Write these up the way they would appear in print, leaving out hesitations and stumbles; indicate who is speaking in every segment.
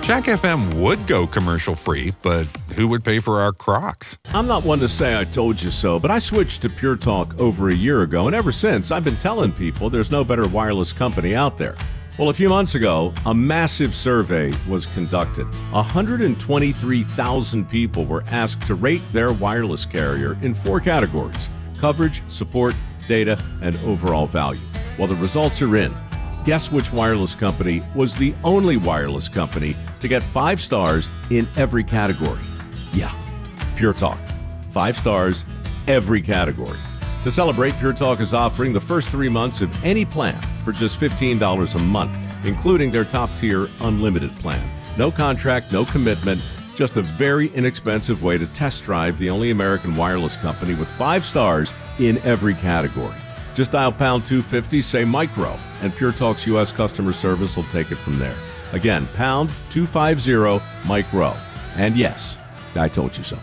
Speaker 1: Jack FM would go commercial-free, but who would pay for our Crocs?
Speaker 2: I'm not one to say I told you so, but I switched to Pure Talk over a year ago, and ever since, I've been telling people there's no better wireless company out there. Well, a few months ago, a massive survey was conducted. 123,000 people were asked to rate their wireless carrier in 4 categories: coverage, support, data, and overall value. Well, the results are in. Guess which wireless company was the only wireless company to get 5 stars in every category? Yeah, Pure Talk. 5 stars, every category. To celebrate, Pure Talk is offering the first 3 months of any plan for just $15 a month, including their top-tier unlimited plan. No contract, no commitment, just a very inexpensive way to test drive the only American wireless company with 5 stars in every category. Just dial pound 250, say micro, and Pure Talk's U.S. customer service will take it from there. Again, pound 250 micro. And yes, I told you so.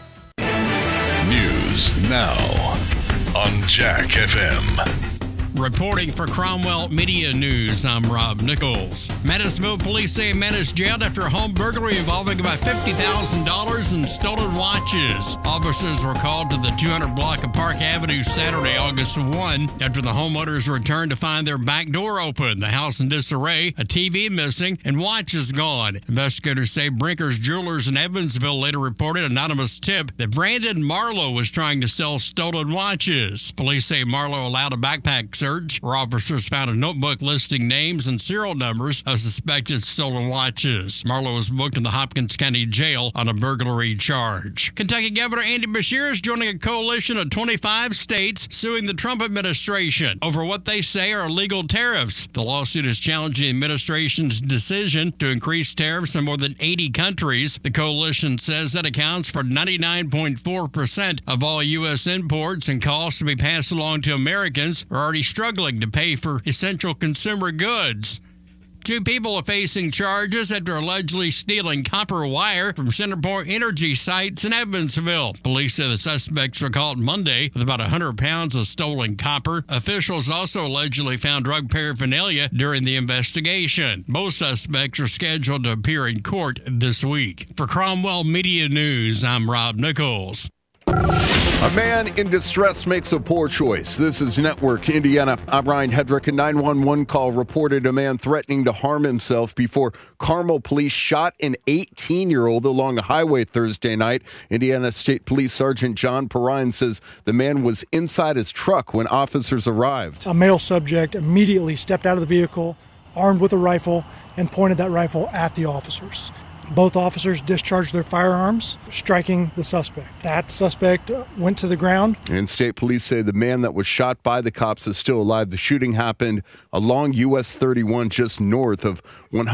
Speaker 3: News now on Jack FM.
Speaker 4: Reporting for Cromwell Media News, I'm Rob Nichols. Mattisville police say a man is jailed after a home burglary involving about $50,000 in stolen watches. Officers were called to the 200 block of Park Avenue Saturday, August 1, after the homeowners returned to find their back door open, the house in disarray, a TV missing, and watches gone. Investigators say Brinker's Jewelers in Evansville later reported an anonymous tip that Brandon Marlowe was trying to sell stolen watches. Police say Marlowe allowed a backpack search where officers found a notebook listing names and serial numbers of suspected stolen watches. Marlowe was booked in the Hopkins County Jail on a burglary charge. Kentucky Governor Andy Beshear is joining a coalition of 25 states suing the Trump administration over what they say are illegal tariffs. The lawsuit is challenging the administration's decision to increase tariffs in more than 80 countries. The coalition says that accounts for 99.4% of all U.S. imports, and costs to be passed along to Americans who are already struggling to pay for essential consumer goods. 2 people are facing charges after allegedly stealing copper wire from CenterPoint Energy sites in Evansville. Police say the suspects were caught Monday with about 100 pounds of stolen copper. Officials also allegedly found drug paraphernalia during the investigation. Both suspects are scheduled to appear in court this week. For Cromwell Media News, I'm Rob Nichols.
Speaker 5: A man in distress makes a poor choice. This is Network Indiana. I'm Ryan Hedrick. A 911 call reported a man threatening to harm himself before Carmel police shot an 18-year-old along a highway Thursday night. Indiana State Police Sergeant John Perrine says the man was inside his truck when officers arrived.
Speaker 6: A male subject immediately stepped out of the vehicle, armed with a rifle, and pointed that rifle at the officers. Both officers discharged their firearms, striking the suspect. That suspect went to the ground. And state police say the man that was shot by the cops is still alive. The shooting happened along US 31 just north of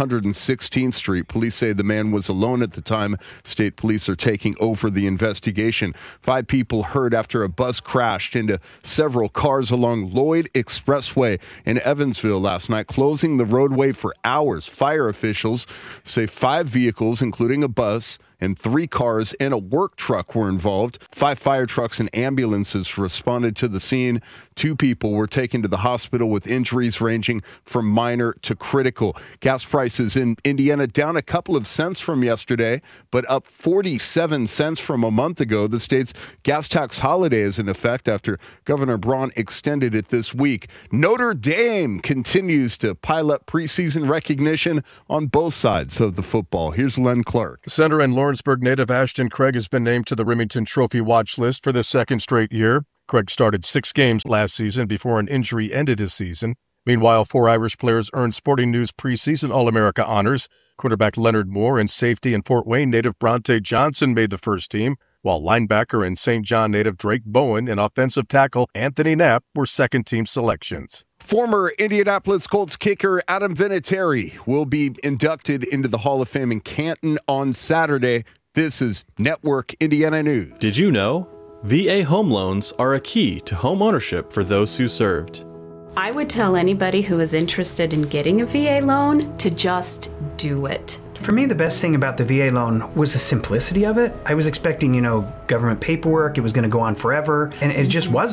Speaker 6: 116th Street. Police say the man was alone at the time. State police are taking over the investigation. 5 people hurt after a bus crashed into several cars along Lloyd Expressway in Evansville last night, closing the roadway for hours. Fire officials say 5 vehicles, including a bus and 3 cars and a work truck, were involved. 5 fire trucks and ambulances responded to the scene. 2 people were taken to the hospital with injuries ranging from minor to critical. Gas prices in Indiana down a couple of cents from yesterday, but up 47 cents from a month ago. The state's gas tax holiday is in effect after Governor Braun extended it this week. Notre Dame continues to pile up preseason recognition on both sides of the football. Here's Len Clark.
Speaker 7: Center and Lawrenceburg native Ashton Craig has been named to the Remington Trophy watch list for the 2nd straight year. Craig started 6 games last season before an injury ended his season. Meanwhile, 4 Irish players earned Sporting News preseason All-America honors. Quarterback Leonard Moore and safety and Fort Wayne native Bronte Johnson made the first team, while linebacker and St. John native Drake Bowen and offensive tackle Anthony Knapp were second-team selections.
Speaker 5: Former Indianapolis Colts kicker Adam Vinatieri will be inducted into the Hall of Fame in Canton on Saturday. This is Network Indiana News.
Speaker 8: Did you know? VA home loans are a key to home ownership for those who served.
Speaker 9: I would tell anybody who is interested in getting a VA loan to just do it.
Speaker 10: For me, the best thing about the VA loan was the simplicity of it. I was expecting, government paperwork. It was going to go on forever, and it just wasn't.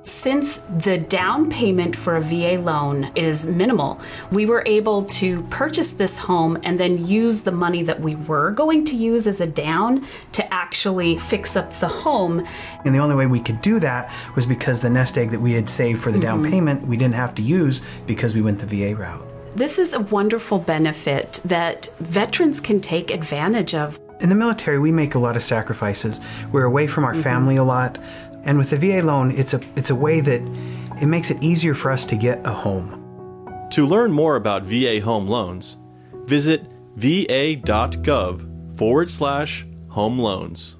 Speaker 9: Since the down payment for a VA loan is minimal, we were able to purchase this home and then use the money that we were going to use as a down to actually fix up the home.
Speaker 10: And the only way we could do that was because the nest egg that we had saved for the down payment, we didn't have to use because we went the VA route.
Speaker 9: This is a wonderful benefit that veterans can take advantage of.
Speaker 10: In the military, we make a lot of sacrifices. We're away from our family a lot. And with the VA loan, it's a way that it makes it easier for us to get a home.
Speaker 8: To learn more about VA home loans, visit va.gov/home loans.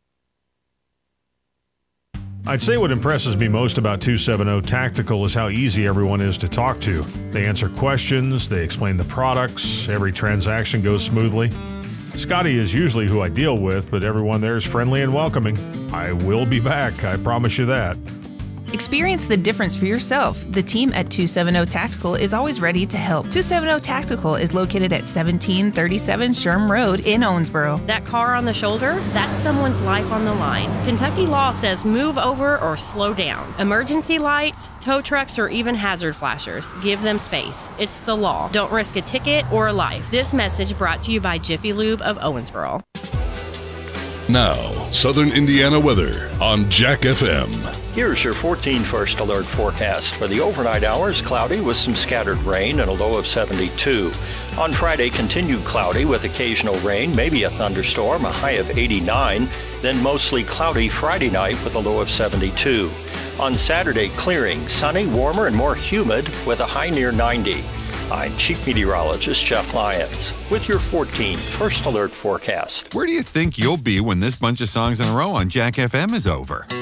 Speaker 11: I'd say what impresses me most about 270 Tactical is how easy everyone is to talk to. They answer questions, they explain the products, every transaction goes smoothly. Scotty is usually who I deal with, but everyone there is friendly and welcoming. I will be back, I promise you that.
Speaker 12: Experience the difference for yourself. The team at 270 Tactical is always ready to help. 270 Tactical is located at 1737 Sherm Road in Owensboro.
Speaker 13: That car on the shoulder, that's someone's life on the line. Kentucky law says move over or slow down. Emergency lights, tow trucks, or even hazard flashers. Give them space. It's the law. Don't risk a ticket or a life. This message brought to you by Jiffy Lube of Owensboro.
Speaker 3: Now, Southern Indiana weather on Jack FM.
Speaker 14: Here's your 14 First Alert forecast. For the overnight hours, cloudy with some scattered rain and a low of 72. On Friday, continued cloudy with occasional rain, maybe a thunderstorm, a high of 89. Then mostly cloudy Friday night with a low of 72. On Saturday, clearing, sunny, warmer, and more humid with a high near 90. I'm Chief Meteorologist Jeff Lyons with your 14 First Alert forecast.
Speaker 1: Where do you think you'll be when this bunch of songs in a row on Jack FM is over?